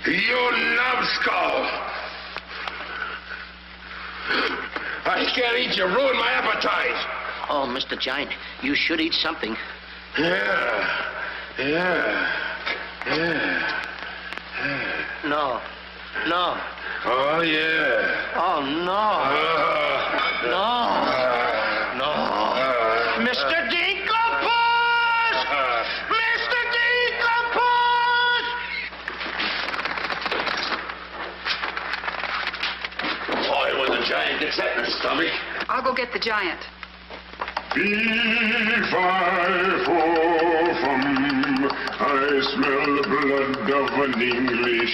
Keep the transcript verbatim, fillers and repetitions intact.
You numbskull! I can't eat you. Ruin my appetite. Oh, Mister Giant, you should eat something. Yeah. Yeah. Yeah. Yeah. No. No. Oh, yeah. Oh, no. Uh, No. No. Uh, Mister Dinklepus! Mister Dinklepus! Boy, when the giant gets that in his stomach. I'll go get the giant. Fee-fi-fo-fum, I smell the blood of an English